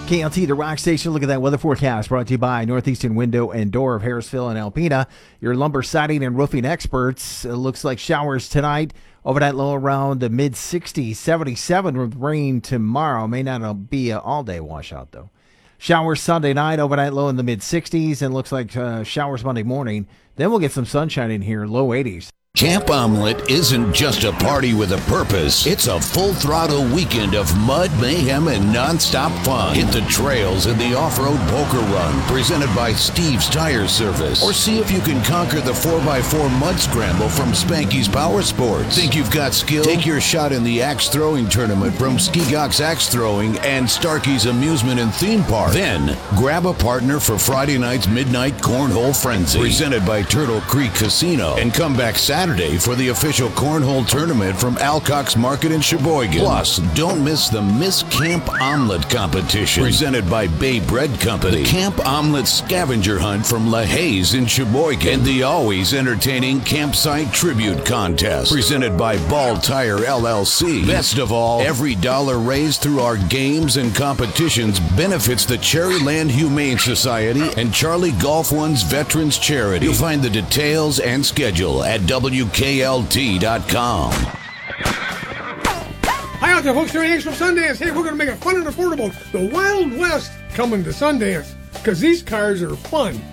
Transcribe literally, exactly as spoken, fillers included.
K L T, the rock station. Look at that weather forecast brought to you by Northeastern Window and Door of Harrisville and Alpena, your lumber siding and roofing experts. It looks like showers tonight, overnight low around the mid sixties, seventy-seven with rain tomorrow. May not be an all-day washout, though. Showers Sunday night, overnight low in the mid sixties, and looks like uh, showers Monday morning. Then we'll get some sunshine in here, low eighties. Camp Omelet isn't just a party with a purpose. It's a full-throttle weekend of mud, mayhem, and non-stop fun. Hit the trails in the off-road poker run presented by Steve's Tire Service. Or see if you can conquer the four by four mud scramble from Spanky's Power Sports. Think you've got skill? Take your shot in the axe throwing tournament from Skigok's Axe Throwing and Starkey's Amusement and Theme Park. Then, grab a partner for Friday night's Midnight Cornhole Frenzy presented by Turtle Creek Casino. And come back Saturday Saturday for the official cornhole tournament from Alcock's Market in Sheboygan. Plus, don't miss the Miss Camp Omelet competition presented by Bay Bread Company, the Camp Omelet scavenger hunt from LaHaye's in Sheboygan, and the always entertaining Campsite Tribute Contest presented by Ball Tire L L C. Best of all, every dollar raised through our games and competitions benefits the Cherryland Humane Society and Charlie Golf One's Veterans Charity. You'll find the details and schedule at W K L T dot com. Hi out there, folks. Terry Hanks from Sundance. Hey, we're going to make it fun and affordable. The Wild West coming to Sundance because these cars are fun.